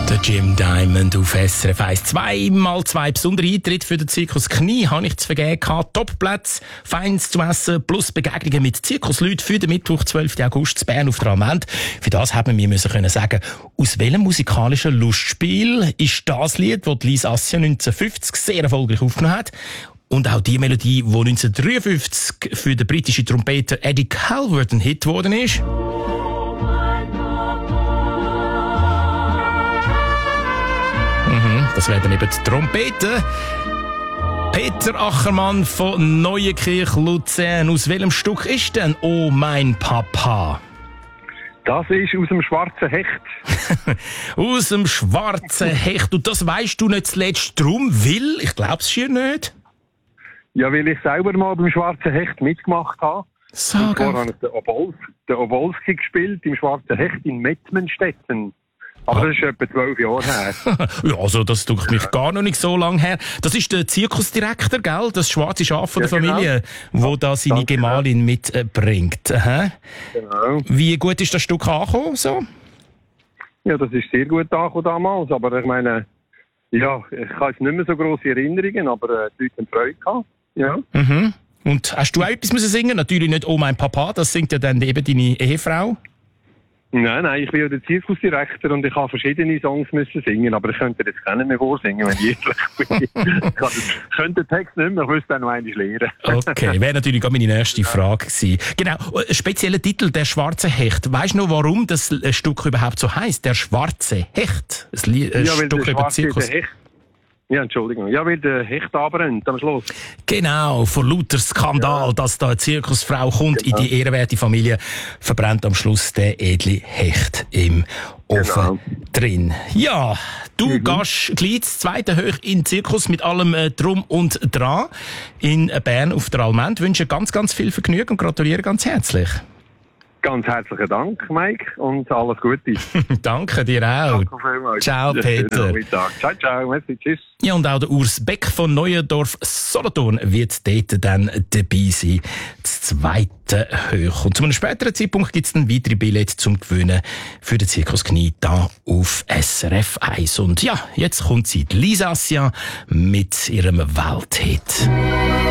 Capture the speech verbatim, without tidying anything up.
Der Jim Diamond auf S R F eins. Zweimal zwei besondere Eintritte für den Zirkus Knie habe ich zu vergeben gehabt. Topplätze, Feins zu essen, plus Begegnungen mit Zirkusleuten für den Mittwoch, zwölften August, in Bern auf der Almend. Für das haben wir müssen können sagen, aus welchem musikalischen Lustspiel ist das Lied, das Lise Assia neunzehnhundertfünfzig sehr erfolgreich aufgenommen hat. Und auch die Melodie, die neunzehnhundertdreiundfünfzig für den britischen Trompeter Eddie Calvert ein Hit geworden ist. Mhm, das werden eben die Trompeten. Peter Achermann von Neuenkirch, Luzern. Aus welchem Stück ist denn «Oh mein Papa»? Das ist aus dem schwarzen Hecht. Aus dem schwarzen Hecht. Und das weisst du nicht zuletzt drum, weil, ich glaub's schier nicht. Ja, weil ich selber mal beim schwarzen Hecht mitgemacht habe. Sag Vorher habe ich den, Obols, den Obolski gespielt im schwarzen Hecht in Mettmenstetten. Aber das ist etwa zwölf Jahre her. Ja, also das tut mich gar noch nicht so lange her. Das ist der Zirkusdirektor, gell? Das schwarze Schaf von der Ja, Familie, genau. wo da seine Danke, Gemahlin mitbringt. Aha. Genau. Wie gut ist das Stück angekommen? So? Ja, das ist sehr gut angekommen damals. Aber ich meine, ja, ich habe jetzt nicht mehr so grosse Erinnerungen, aber äh, die Leute haben Freude gehabt. Ja. Mhm. Und hast du auch etwas müssen singen? Natürlich nicht «Oh mein Papa», das singt ja dann eben deine Ehefrau. Nein, nein, ich bin ja der Zirkusdirektor und ich habe verschiedene Songs müssen singen, aber ich könnte jetzt keinen mehr vorsingen, wenn ich ehrlich bin. Ich könnte den Text nicht mehr, ich müsste dann noch einmal lernen. Okay, wäre natürlich auch meine nächste Frage gewesen. Genau, ein spezieller Titel, «Der schwarze Hecht». Weisst du noch, warum das Stück überhaupt so heisst? «Der schwarze Hecht». Ein, Lied, ein Ja, weil Stück der über Schwarze, Zirkus. der Hecht. Ja, Entschuldigung. Ja, weil der Hecht abbrennt am Schluss. Genau, vor lauter Skandal, ja. Dass da eine Zirkusfrau kommt genau. in die ehrenwerte Familie, verbrennt am Schluss der edle Hecht im Ofen genau. drin. Ja, du mhm. gehst gleich das zweite hoch in den Zirkus mit allem äh, Drum und Dran in Bern auf der Almend. Ich wünsche ganz, ganz viel Vergnügen und gratuliere ganz herzlich. Ganz herzlichen Dank, Mike, und alles Gute. Danke dir auch. Danke vielmals. Ciao, Peter. Ciao, ciao. Merci, tschüss. Ja, und auch der Urs Beck von Neuendorf Solothurn wird dort dann dabei sein. Das zweite Hoch. Und zu einem späteren Zeitpunkt gibt es dann weitere Billette zum Gewinnen für den Zirkus Knie da auf S R F eins. Und ja, jetzt kommt sie, die Lise Assia, mit ihrem Welthit.